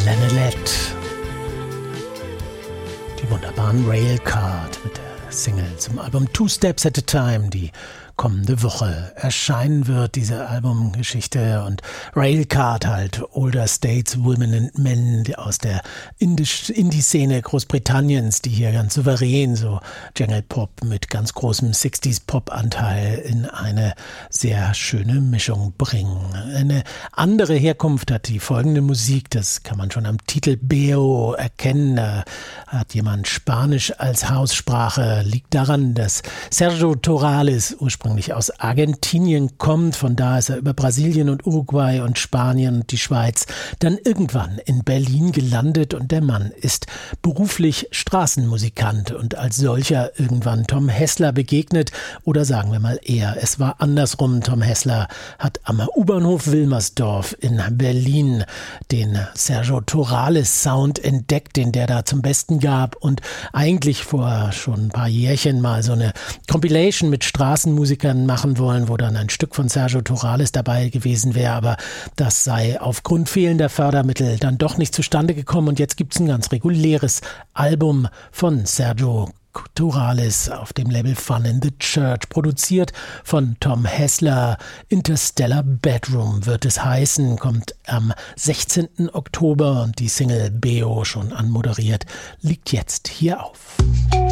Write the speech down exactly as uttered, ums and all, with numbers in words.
Lanelette. Die wunderbaren Railcard mit der Single zum Album Two Steps at a Time, die kommende Woche erscheinen wird, diese Albumgeschichte. Und Railcard halt, Older States, Women and Men aus der Indie-Szene Großbritanniens, die hier ganz souverän so Jungle Pop mit ganz großem sechziger-Pop-Anteil in eine sehr schöne Mischung bringen. Eine andere Herkunft hat die folgende Musik, das kann man schon am Titel Beo erkennen. Da hat jemand Spanisch als Haussprache, liegt daran, dass Sergio Torales ursprünglich aus Argentinien kommt. Von da ist er über Brasilien und Uruguay und Spanien und die Schweiz dann irgendwann in Berlin gelandet, und der Mann ist beruflich Straßenmusikant und als solcher irgendwann Tom Hessler begegnet, oder sagen wir mal eher, es war andersrum. Tom Hessler hat am U-Bahnhof Wilmersdorf in Berlin den Sergio Torales Sound entdeckt, den der da zum Besten gab, und eigentlich vor schon ein paar Jährchen mal so eine Compilation mit Straßenmusikern machen wollen, wo dann ein Stück von Sergio Torales dabei gewesen wäre, aber das sei aufgrund fehlender Fördermittel dann doch nicht zustande gekommen, und jetzt gibt es ein ganz reguläres Album von Sergio Torales auf dem Label Fun in the Church, produziert von Tom Hessler. Interstellar Bedroom wird es heißen, kommt am sechzehnten Oktober, und die Single Beo, schon anmoderiert, liegt jetzt hier auf.